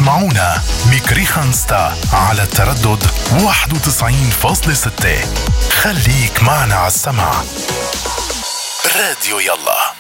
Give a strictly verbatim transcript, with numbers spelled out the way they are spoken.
تسمعونا ميكري خانستا على التردد واحد وتسعين فاصلة ستة. خليك معنا على السمع. راديو يلا.